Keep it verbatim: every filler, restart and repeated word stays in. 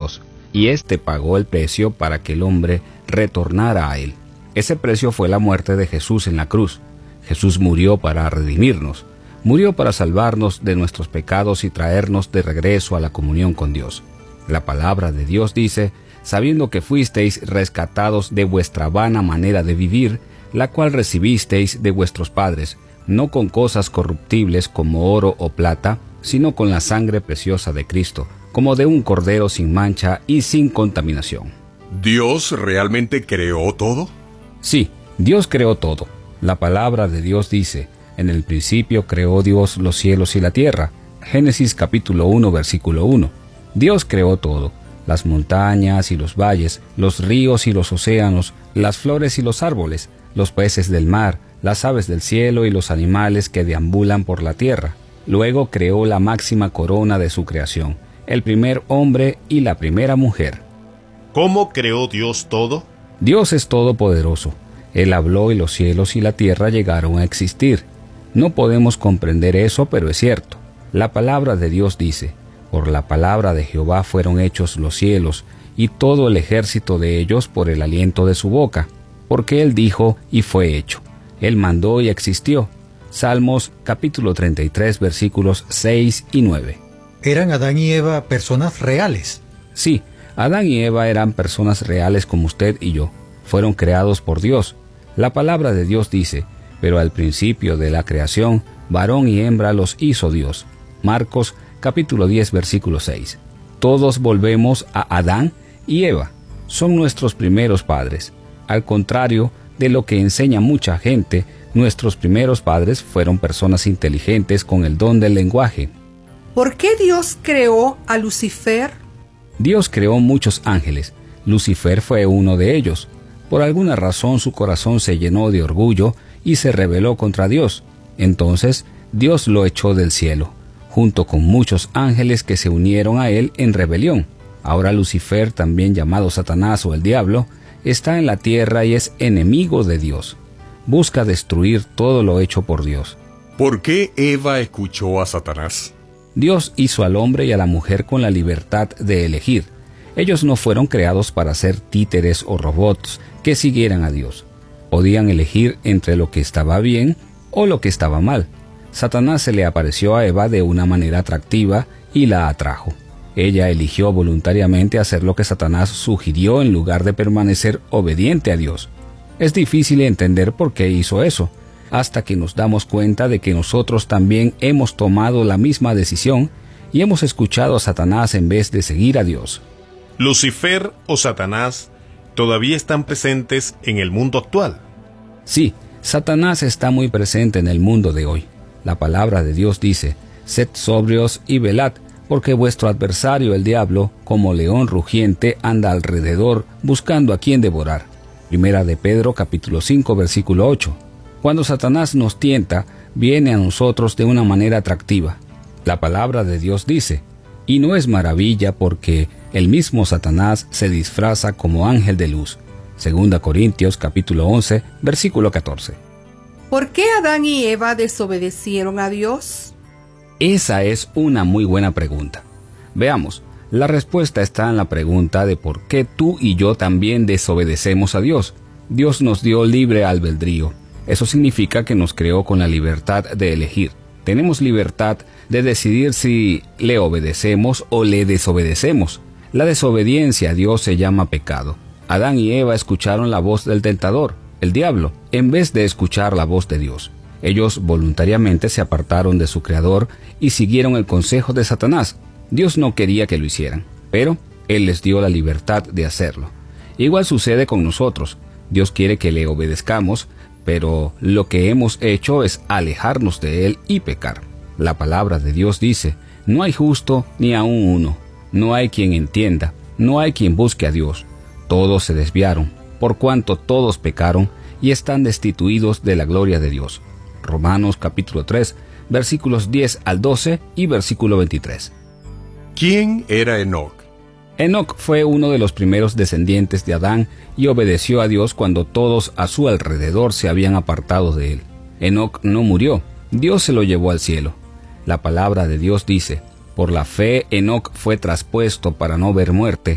Dios, y éste pagó el precio para que el hombre retornara a él. Ese precio fue la muerte de Jesús en la cruz. Jesús murió para redimirnos, murió para salvarnos de nuestros pecados y traernos de regreso a la comunión con Dios. La palabra de Dios dice: sabiendo que fuisteis rescatados de vuestra vana manera de vivir, la cual recibisteis de vuestros padres, no con cosas corruptibles como oro o plata, sino con la sangre preciosa de Cristo, como de un cordero sin mancha y sin contaminación. ¿Dios realmente creó todo? Sí, Dios creó todo. La palabra de Dios dice: en el principio creó Dios los cielos y la tierra. Génesis capítulo uno, versículo uno. Dios creó todo: las montañas y los valles, los ríos y los océanos, las flores y los árboles, los peces del mar, las aves del cielo y los animales que deambulan por la tierra. Luego creó la máxima corona de su creación, el primer hombre y la primera mujer. ¿Cómo creó Dios todo? Dios es todopoderoso. Él habló y los cielos y la tierra llegaron a existir. No podemos comprender eso, pero es cierto. La palabra de Dios dice: por la palabra de Jehová fueron hechos los cielos, y todo el ejército de ellos por el aliento de su boca. Porque Él dijo y fue hecho. Él mandó y existió. Salmos capítulo treinta y tres, versículos seis y nueve. ¿Eran Adán y Eva personas reales? Sí, Adán y Eva eran personas reales como usted y yo. Fueron creados por Dios. La palabra de Dios dice: pero al principio de la creación, varón y hembra los hizo Dios. Marcos capítulo diez, versículo seis. Todos volvemos a Adán y Eva. Son nuestros primeros padres. Al contrario de lo que enseña mucha gente, nuestros primeros padres fueron personas inteligentes con el don del lenguaje. ¿Por qué Dios creó a Lucifer? Dios creó muchos ángeles. Lucifer fue uno de ellos. Por alguna razón su corazón se llenó de orgullo y se rebeló contra Dios. Entonces Dios lo echó del cielo, junto con muchos ángeles que se unieron a él en rebelión. Ahora Lucifer, también llamado Satanás o el diablo, está en la tierra y es enemigo de Dios. Busca destruir todo lo hecho por Dios. ¿Por qué Eva escuchó a Satanás? Dios hizo al hombre y a la mujer con la libertad de elegir. Ellos no fueron creados para ser títeres o robots que siguieran a Dios. Podían elegir entre lo que estaba bien o lo que estaba mal. Satanás se le apareció a Eva de una manera atractiva y la atrajo. Ella eligió voluntariamente hacer lo que Satanás sugirió en lugar de permanecer obediente a Dios. Es difícil entender por qué hizo eso, hasta que nos damos cuenta de que nosotros también hemos tomado la misma decisión y hemos escuchado a Satanás en vez de seguir a Dios. ¿Lucifer o Satanás todavía están presentes en el mundo actual? Sí, Satanás está muy presente en el mundo de hoy. La palabra de Dios dice: sed sobrios y velad, porque vuestro adversario el diablo, como león rugiente, anda alrededor buscando a quien devorar. Primera de Pedro capítulo cinco, versículo ocho. Cuando Satanás nos tienta, viene a nosotros de una manera atractiva. La palabra de Dios dice: y no es maravilla porque el mismo Satanás se disfraza como ángel de luz. Segunda Corintios capítulo once, versículo catorce. ¿Por qué Adán y Eva desobedecieron a Dios? Esa es una muy buena pregunta. Veamos, la respuesta está en la pregunta de por qué tú y yo también desobedecemos a Dios. Dios nos dio libre albedrío. Eso significa que nos creó con la libertad de elegir. Tenemos libertad de decidir si le obedecemos o le desobedecemos. La desobediencia a Dios se llama pecado. Adán y Eva escucharon la voz del tentador, el diablo, en vez de escuchar la voz de Dios. Ellos voluntariamente se apartaron de su Creador y siguieron el consejo de Satanás. Dios no quería que lo hicieran, pero Él les dio la libertad de hacerlo. Igual sucede con nosotros. Dios quiere que le obedezcamos, pero lo que hemos hecho es alejarnos de Él y pecar. La palabra de Dios dice: no hay justo ni aun uno, no hay quien entienda, no hay quien busque a Dios. Todos se desviaron, por cuanto todos pecaron y están destituidos de la gloria de Dios. Romanos capítulo tres, versículos diez al doce y versículo veintitrés. ¿Quién era Enoc? Enoc fue uno de los primeros descendientes de Adán y obedeció a Dios cuando todos a su alrededor se habían apartado de él. Enoc no murió, Dios se lo llevó al cielo. La palabra de Dios dice: por la fe Enoc fue traspuesto para no ver muerte,